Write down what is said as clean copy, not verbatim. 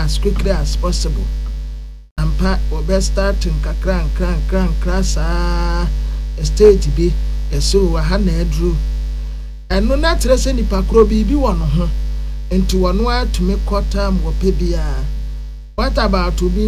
as quickly as possible. Ampa we start nkakra saa stage bi eso wa ha na adru. Eno na tere se nipa kro bi wo no ho. Enti wono atumi kotam wo pe bia. What about to be